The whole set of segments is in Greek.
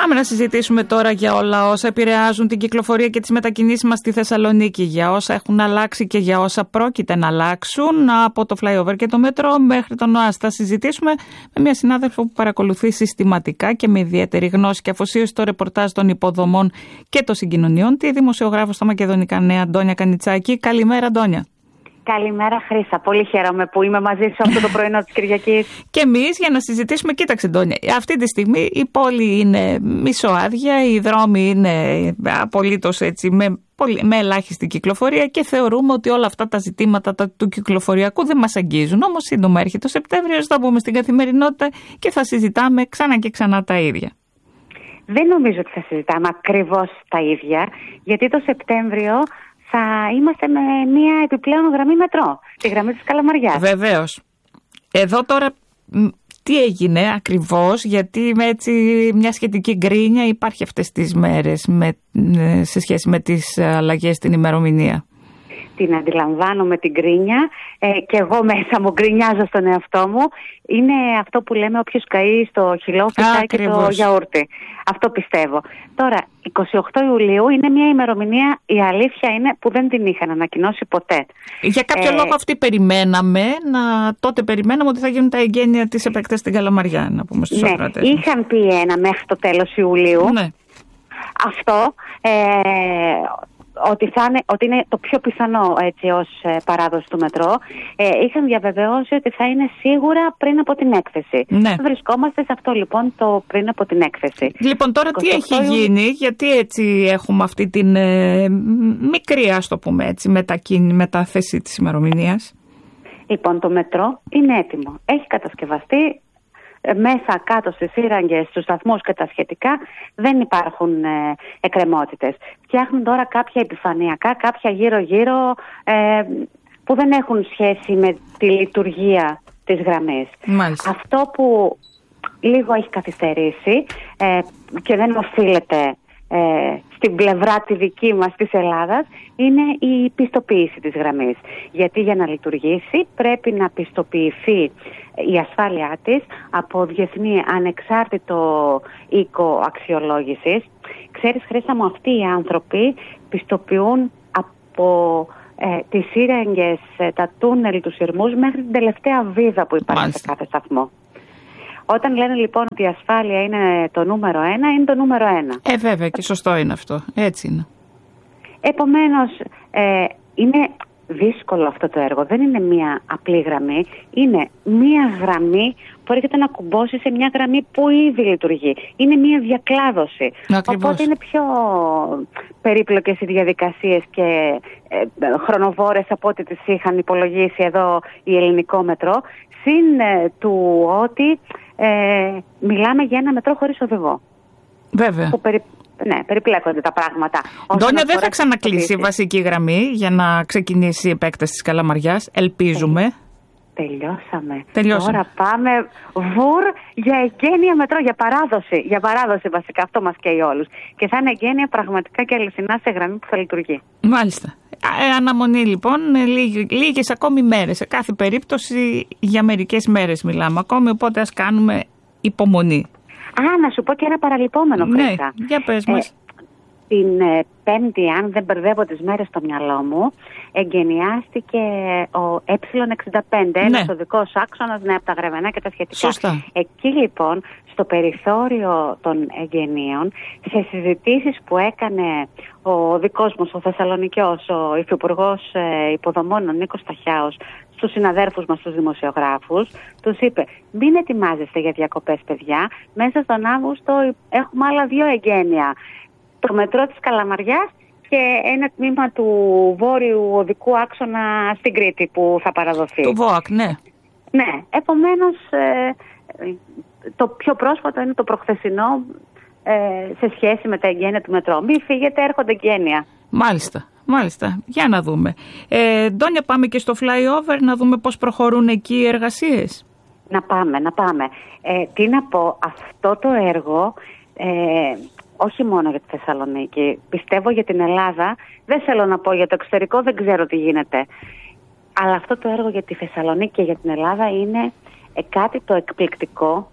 Πάμε να συζητήσουμε τώρα για όλα όσα επηρεάζουν την κυκλοφορία και τις μετακινήσεις μας στη Θεσσαλονίκη, για όσα έχουν αλλάξει και για όσα πρόκειται να αλλάξουν από το flyover και το μέτρο μέχρι τον ΟΑΣ. Θα συζητήσουμε με μια συνάδελφο που παρακολουθεί συστηματικά και με ιδιαίτερη γνώση και αφοσίωση το ρεπορτάζ των υποδομών και των συγκοινωνιών, τη δημοσιογράφο στα Μακεδονικά Νέα, Αντώνια Κανιτσάκη. Καλημέρα, Αντώνια. Καλημέρα, Χρύσα. Πολύ χαίρομαι που είμαι μαζί σου αυτό το πρωινό της Κυριακής. Και εμείς για να συζητήσουμε, κοίταξε, Ντόνια, αυτή τη στιγμή η πόλη είναι μισοάδια, οι δρόμοι είναι απολύτως έτσι, με ελάχιστη κυκλοφορία και θεωρούμε ότι όλα αυτά τα ζητήματα του κυκλοφοριακού δεν μας αγγίζουν. Όμως σύντομα έρχεται ο Σεπτέμβριος, θα μπούμε στην καθημερινότητα και θα συζητάμε ξανά και ξανά τα ίδια. Δεν νομίζω ότι θα συζητάμε ακριβώς τα ίδια, γιατί το Σεπτέμβριο θα είμαστε με μια επιπλέον γραμμή μετρό, τη γραμμή της Καλαμαριάς. Βεβαίως. Εδώ τώρα τι έγινε ακριβώς, γιατί με έτσι μια σχετική γκρίνια υπάρχει αυτές τις μέρες σε σχέση με τις αλλαγές στην ημερομηνία. Την αντιλαμβάνομαι την γκρίνια και εγώ μέσα μου γκρινιάζω στον εαυτό μου. Είναι αυτό που λέμε όποιος καεί στο χυλό φυτάει και το γιαούρτι. Αυτό πιστεύω. Τώρα, 28 Ιουλίου είναι μια ημερομηνία, η αλήθεια είναι, που δεν την είχαν ανακοινώσει ποτέ. Για κάποιο λόγο αυτή περιμέναμε, τότε περιμέναμε ότι θα γίνουν τα εγγένεια της επέκτασης στην Καλαμαριά, να πούμε στους ακροατές. Ναι, είχαν πει ένα μέχρι το τέλος Ιουλίου. Ναι. Αυτό... ότι είναι το πιο πιθανό έτσι ως παράδοση του μετρό. Είχαν διαβεβαιώσει ότι θα είναι σίγουρα πριν από την έκθεση. Ναι. Βρισκόμαστε σε αυτό λοιπόν το πριν από την έκθεση. Λοιπόν, τώρα τι έχει γίνει, γιατί έτσι έχουμε αυτή την μικρή, ας το πούμε έτσι, μετάθεση της ημερομηνίας. Λοιπόν, το μετρό είναι έτοιμο. Έχει κατασκευαστεί. Μέσα κάτω στις σύραγγες, στους σταθμούς και τα σχετικά δεν υπάρχουν εκκρεμότητες. Φτιάχνουν τώρα κάποια επιφανειακά, κάποια γύρω-γύρω που δεν έχουν σχέση με τη λειτουργία της γραμμής. Μάλιστα. Αυτό που λίγο έχει καθυστερήσει και δεν οφείλεται στην πλευρά τη δική μας της Ελλάδας είναι η πιστοποίηση της γραμμής. Γιατί για να λειτουργήσει πρέπει να πιστοποιηθεί η ασφάλειά της από διεθνή ανεξάρτητο οίκο αξιολόγησης. Ξέρεις, Χρύσα μου, αυτοί οι άνθρωποι πιστοποιούν από τις σύραγγες, τα τούνελ του σειρμούς μέχρι την τελευταία βίδα που υπάρχει σε κάθε σταθμό. Όταν λένε λοιπόν ότι η ασφάλεια είναι το νούμερο 1, είναι το νούμερο 1. Βέβαια, και σωστό είναι αυτό. Έτσι είναι. Επομένως, είναι δύσκολο αυτό το έργο. Δεν είναι μια απλή γραμμή. Είναι μια γραμμή που έρχεται να κουμπώσει σε μια γραμμή που ήδη λειτουργεί. Είναι μια διακλάδωση. Ακριβώς. Οπότε είναι πιο περίπλοκες οι διαδικασίες και χρονοβόρες από ό,τι τις είχαν υπολογίσει εδώ η Ελληνικό Μετρό. Συν του ότι μιλάμε για ένα μετρό χωρίς οδηγό. Βέβαια. Ναι, περιπλέκονται τα πράγματα. Ντόνια, δεν θα ξανακλείσει η βασική γραμμή για να ξεκινήσει η επέκταση της Καλαμαριάς. Ελπίζουμε. Τελειώσαμε. Τελειώσαμε. Τώρα πάμε βουρ για εγγένεια μετρό, για παράδοση. Για παράδοση βασικά, αυτό μας καίει όλους. Και θα είναι εγγένεια πραγματικά και αληθινά σε γραμμή που θα λειτουργεί. Μάλιστα. Αναμονή λοιπόν, λίγες ακόμη μέρες. Σε κάθε περίπτωση για μερικές μέρες μιλάμε ακόμη, οπότε ας κάνουμε υπομονή. Να σου πω και ένα παραλυπόμενο, Χρύσα. Ναι, για πες μας. Την Πέμπτη, αν δεν μπερδεύω τις μέρες στο μυαλό μου, εγκαινιάστηκε ο Ε65, ένας οδικός άξονας, από τα Γρεβενά και τα σχετικά. Σωστά. Εκεί λοιπόν, στο περιθώριο των εγγενείων, σε συζητήσεις που έκανε ο δικός μας, ο Θεσσαλονικιός, ο Υφυπουργός Υποδομών, ο Νίκος Σταχιάος, στους συναδέρφους μας, τους δημοσιογράφους, τους είπε: μην ετοιμάζεστε για διακοπές, παιδιά. Μέσα στον Αύγουστο έχουμε άλλα 2 εγγένεια. Το μετρό της Καλαμαριάς και ένα τμήμα του βόρειου οδικού άξονα στην Κρήτη που θα παραδοθεί. Το ΒΟΑΚ, ναι. Ναι, επομένως το πιο πρόσφατο είναι το προχθεσινό σε σχέση με τα εγγένεια του μετρό. Μη φύγετε, έρχονται εγγένεια. Μάλιστα. Για να δούμε. Ντόνια, πάμε και στο flyover να δούμε πώς προχωρούν εκεί οι εργασίες. Να πάμε. Τι να πω, αυτό το έργο... όχι μόνο για τη Θεσσαλονίκη, πιστεύω για την Ελλάδα, δεν θέλω να πω για το εξωτερικό, δεν ξέρω τι γίνεται. Αλλά αυτό το έργο για τη Θεσσαλονίκη και για την Ελλάδα είναι κάτι το εκπληκτικό,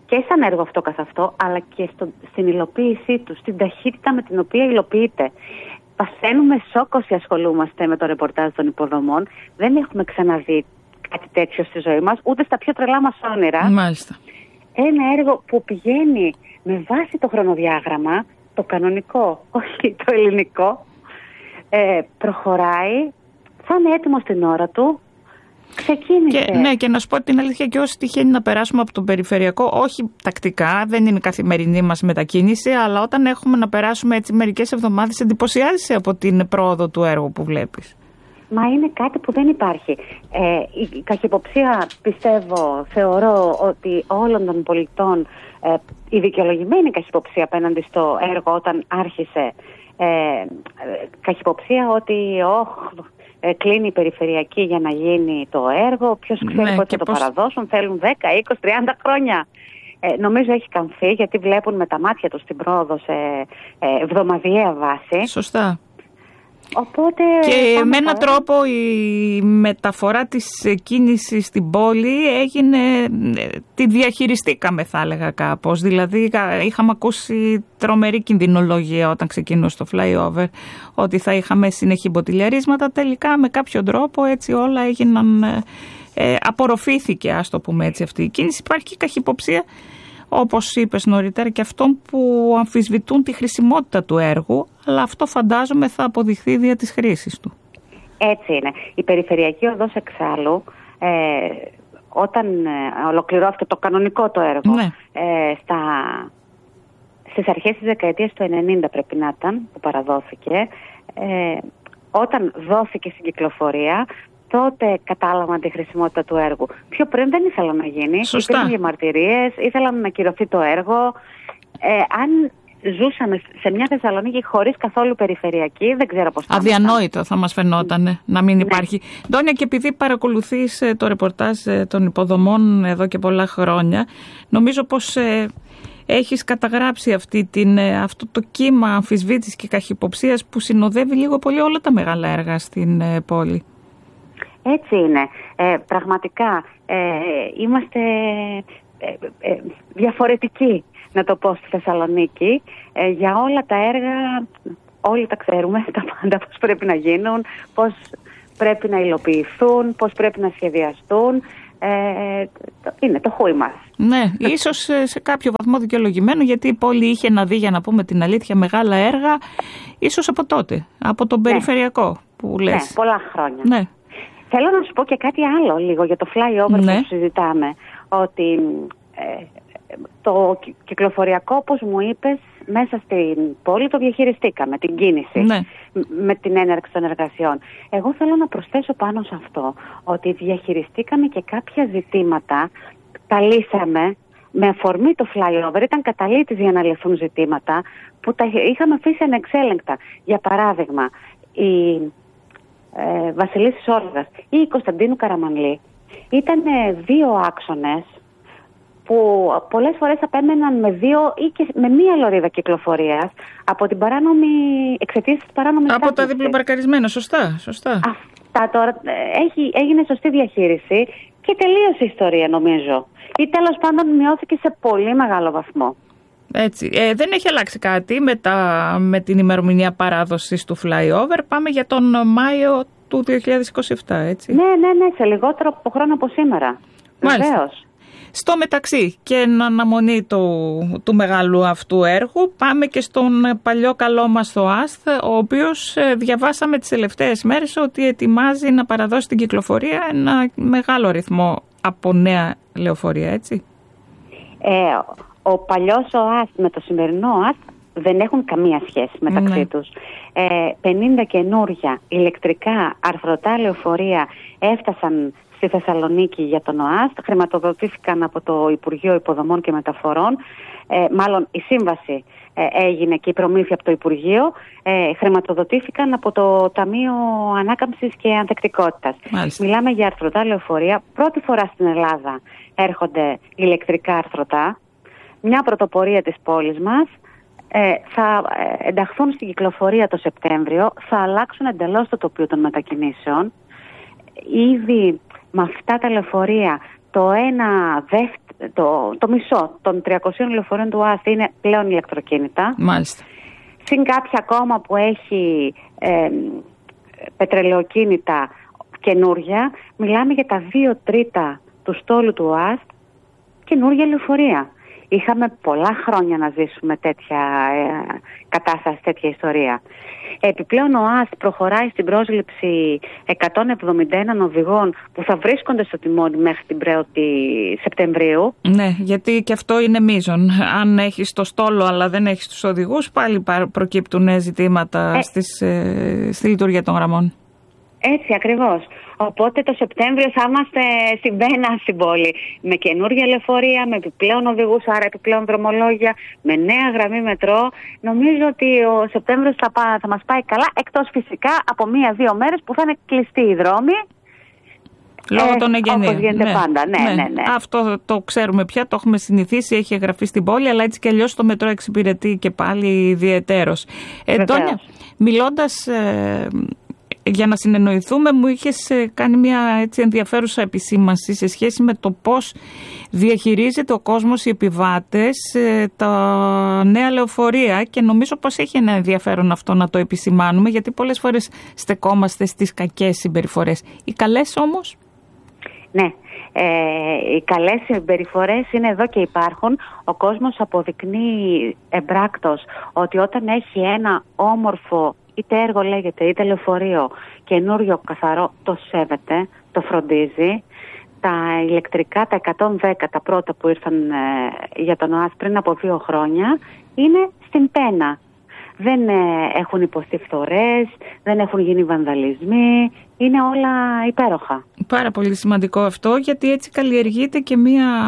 και σαν έργο αυτό καθ' αυτό, αλλά και στην υλοποίησή του, στην ταχύτητα με την οποία υλοποιείται. Παθαίνουμε σοκ όσοι ασχολούμαστε με το ρεπορτάζ των υποδομών. Δεν έχουμε ξαναδεί κάτι τέτοιο στη ζωή μας, ούτε στα πιο τρελά μας όνειρα. Μάλιστα. Ένα έργο που πηγαίνει με βάση το χρονοδιάγραμμα, το κανονικό, όχι το ελληνικό, προχωράει, θα είναι έτοιμο στην ώρα του, ξεκίνησε. Και να σου πω την αλήθεια, και όσοι τυχαίνει να περάσουμε από τον περιφερειακό, όχι τακτικά, δεν είναι καθημερινή μας μετακίνηση, αλλά όταν έχουμε να περάσουμε έτσι μερικές εβδομάδες, εντυπωσιάζεσαι από την πρόοδο του έργου που βλέπεις. Μα είναι κάτι που δεν υπάρχει. Η καχυποψία, θεωρώ ότι όλων των πολιτών, η δικαιολογημένη καχυποψία απέναντι στο έργο όταν άρχισε, καχυποψία ότι κλείνει η περιφερειακή για να γίνει το έργο, ποιος ξέρει πότε θα το παραδώσουν, θέλουν 10, 20, 30 χρόνια. Νομίζω έχει καμφθεί, γιατί βλέπουν με τα μάτια τους την πρόοδο σε εβδομαδιαία βάση. Σωστά. Οπότε, και με έναν τρόπο η μεταφορά της κίνησης στην πόλη έγινε, τη διαχειριστήκαμε θα έλεγα κάπως. Δηλαδή είχαμε ακούσει τρομερή κινδυνολογία όταν ξεκινούσε το flyover, ότι θα είχαμε συνεχή μποτιλιαρίσματα. Τελικά με κάποιο τρόπο έτσι όλα έγιναν, απορροφήθηκε, ας το πούμε έτσι, αυτή η κίνηση. Υπάρχει και καχυποψία, όπως είπες νωρίτερα, και αυτών που αμφισβητούν τη χρησιμότητα του έργου, αλλά αυτό φαντάζομαι θα αποδειχθεί δια της χρήσης του. Έτσι είναι. Η περιφερειακή οδός εξάλλου, όταν ολοκληρώθηκε το κανονικό το έργο, στις αρχές της δεκαετίας του 90 πρέπει να ήταν που παραδόθηκε, όταν δόθηκε στην κυκλοφορία, τότε κατάλαβαν τη χρησιμότητα του έργου. Πιο πριν δεν ήθελαν να γίνει. Υπήρχαν διαμαρτυρίες, ήθελαν να ακυρωθεί το έργο. Αν ζούσαμε σε μια Θεσσαλονίκη χωρίς καθόλου περιφερειακή, δεν ξέρω πώς θα αδιανόητο θα μας φαινόταν να μην υπάρχει. Ντόνια, και επειδή παρακολουθείς το ρεπορτάζ των υποδομών εδώ και πολλά χρόνια, νομίζω πως έχεις καταγράψει αυτό το κύμα αμφισβήτησης και καχυποψίας που συνοδεύει λίγο πολύ όλα τα μεγάλα έργα στην πόλη. Έτσι είναι. Πραγματικά είμαστε διαφορετικοί, να το πω, στη Θεσσαλονίκη. Για όλα τα έργα, όλοι τα ξέρουμε, τα πάντα πώς πρέπει να γίνουν, πώς πρέπει να υλοποιηθούν, πώς πρέπει να σχεδιαστούν. Είναι το χούι μας. Ναι, ίσως σε κάποιο βαθμό δικαιολογημένο, γιατί η πόλη είχε να δει, για να πούμε την αλήθεια, μεγάλα έργα, ίσως από τότε, από τον περιφερειακό που λες. Ναι, πολλά χρόνια. Ναι. Θέλω να σου πω και κάτι άλλο λίγο για το flyover που συζητάμε. Ότι το κυκλοφοριακό, όπως μου είπες, μέσα στην πόλη το διαχειριστήκαμε, την κίνηση, με την έναρξη των εργασιών. Εγώ θέλω να προσθέσω πάνω σε αυτό ότι διαχειριστήκαμε και κάποια ζητήματα, τα λύσαμε με αφορμή το flyover, ήταν καταλήτης για να λυθούν ζητήματα που τα είχαμε αφήσει ανεξέλεγκτα. Για παράδειγμα, η Βασιλίσσης Όλγας ή η Κωνσταντίνου Καραμανλή ήταν δύο άξονες που πολλές φορές απέμεναν με δύο ή και με μία λωρίδα κυκλοφορίας από την παράνομη, εξαιτίας της παράνομης από τα διπλοπαρκαρισμένα, σωστά. Αυτά τώρα έγινε σωστή διαχείριση και τελείωσε η ιστορία, νομίζω. Ή τέλος πάντων μειώθηκε σε πολύ μεγάλο βαθμό. Έτσι. Δεν έχει αλλάξει κάτι με την ημερομηνία παράδοσης του flyover. Πάμε για τον Μάιο του 2027, έτσι. Ναι, σε λιγότερο από χρόνο από σήμερα. Βεβαίως. Στο μεταξύ και εν αναμονή του μεγάλου αυτού έργου, πάμε και στον παλιό καλό μας το ΑΣΘ, ο οποίος διαβάσαμε τις τελευταίες μέρες ότι ετοιμάζει να παραδώσει την κυκλοφορία ένα μεγάλο ρυθμό από νέα λεωφορεία, έτσι. Ο παλιός ΟΑΣ με το σημερινό ΟΑΣ δεν έχουν καμία σχέση μεταξύ τους. 50 καινούρια ηλεκτρικά αρθρωτά λεωφορεία έφτασαν στη Θεσσαλονίκη για τον ΟΑΣ, χρηματοδοτήθηκαν από το Υπουργείο Υποδομών και Μεταφορών, μάλλον η σύμβαση έγινε και η προμήθεια από το Υπουργείο, χρηματοδοτήθηκαν από το Ταμείο Ανάκαμψης και Ανθεκτικότητας. Μιλάμε για αρθρωτά λεωφορεία. Πρώτη φορά στην Ελλάδα έρχονται ηλεκτρικά αρθρωτά. Μια πρωτοπορία της πόλης μας. Θα ενταχθούν στην κυκλοφορία το Σεπτέμβριο, θα αλλάξουν εντελώς το τοπίο των μετακινήσεων. Ήδη με αυτά τα λεωφορεία το μισό των 300 λεωφορείων του ΟΑΣΤ είναι πλέον ηλεκτροκίνητα. Μάλιστα. Συν κάποια ακόμα που έχει πετρελαιοκίνητα καινούρια, μιλάμε για τα 2/3 του στόλου του ΟΑΣΤ καινούρια λεωφορεία. Είχαμε πολλά χρόνια να ζήσουμε τέτοια κατάσταση, τέτοια ιστορία. Επιπλέον ο ΟΑΣΤ προχωράει στην πρόσληψη 171 οδηγών που θα βρίσκονται στο τιμόνι μέχρι την 1η Σεπτεμβρίου. Ναι, γιατί και αυτό είναι μείζον. Αν έχεις το στόλο αλλά δεν έχεις τους οδηγούς, πάλι προκύπτουν ζητήματα στη λειτουργία των γραμμών. Έτσι ακριβώς. Οπότε το Σεπτέμβριο θα είμαστε στην πένα στην πόλη. Με καινούργια λεωφορεία, με επιπλέον οδηγούς, άρα επιπλέον δρομολόγια, με νέα γραμμή μετρό. Νομίζω ότι ο Σεπτέμβριος θα μας πάει καλά, εκτός φυσικά από 1-2 μέρες που θα είναι κλειστοί οι δρόμοι. Λόγω των εγγενείων. Όπως γίνεται πάντα. Ναι. Αυτό το ξέρουμε πια, το έχουμε συνηθίσει, έχει εγγραφεί στην πόλη, αλλά έτσι κι αλλιώς το μετρό εξυπηρετεί και πάλι ιδιαιτέρως. Ντόνια, μιλώντας για να συνεννοηθούμε, μου είχες κάνει μια έτσι ενδιαφέρουσα επισήμανση σε σχέση με το πώς διαχειρίζεται ο κόσμος, οι επιβάτες, τα νέα λεωφορεία, και νομίζω πως έχει ένα ενδιαφέρον αυτό να το επισημάνουμε, γιατί πολλές φορές στεκόμαστε στις κακές συμπεριφορές. Οι καλές όμως? Ναι. Οι καλές συμπεριφορές είναι εδώ και υπάρχουν. Ο κόσμος αποδεικνύει εμπράκτος ότι όταν έχει ένα όμορφο, είτε έργο λέγεται, είτε λεωφορείο, καινούριο, καθαρό, το σέβεται, το φροντίζει. Τα ηλεκτρικά, τα 110, τα πρώτα που ήρθαν για τον ΟΑΣ πριν από 2 χρόνια, είναι στην πένα. Δεν έχουν υποστεί φθορές, δεν έχουν γίνει βανδαλισμοί, είναι όλα υπέροχα. Πάρα πολύ σημαντικό αυτό, γιατί έτσι καλλιεργείται και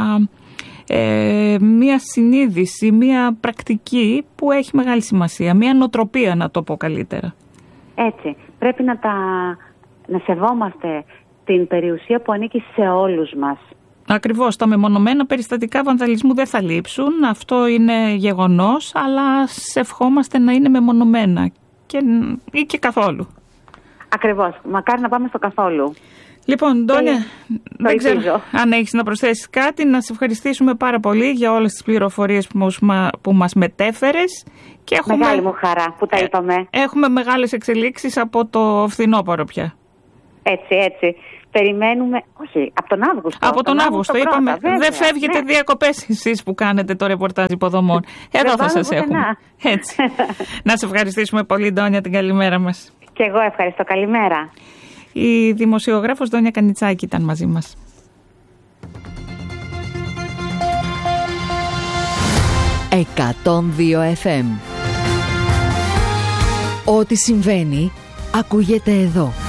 μία συνείδηση, μία πρακτική που έχει μεγάλη σημασία, μία νοοτροπία, να το πω καλύτερα. Έτσι, πρέπει να σεβόμαστε την περιουσία που ανήκει σε όλους μας. Ακριβώς, τα μεμονωμένα περιστατικά βανδαλισμού δεν θα λείψουν, αυτό είναι γεγονός, αλλά σε ευχόμαστε να είναι μεμονωμένα ή και καθόλου. Ακριβώς, μακάρι να πάμε στο καθόλου. Λοιπόν, Ντόνια, δεν ξέρω αν έχεις να προσθέσεις κάτι. Να σε ευχαριστήσουμε πάρα πολύ για όλες τις πληροφορίες που μας μετέφερες. Και μεγάλη μου χαρά που τα είπαμε. Έχουμε μεγάλες εξελίξεις από το φθινόπωρο πια. Έτσι. Περιμένουμε, όχι, από τον Αύγουστο. Από τον Αύγουστο, είπαμε. Βέβαια, δεν φεύγετε διακοπές εσείς που κάνετε το ρεπορτάζ υποδομών. Εδώ θα σας έχουμε. Έτσι. Να σε ευχαριστήσουμε πολύ, Ντόνια, την καλημέρα μας. Και εγώ ευχαριστώ. Καλημέρα. Η δημοσιογράφος Ντόνια Κανιτσάκη ήταν μαζί μας. «102 FM». Ό,τι συμβαίνει, ακούγεται εδώ.